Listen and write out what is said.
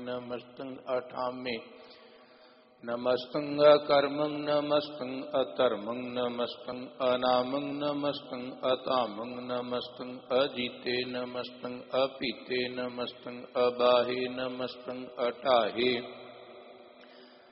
नमस्तं अठामे नमस्तं अकर्मं नमस्तं अधर्मं नमस्तं अनामं नमस्तं अतामं नमस्तं अजीते नमस्तं अपीते नमस्तं अबाहे नमस्तं अटाहे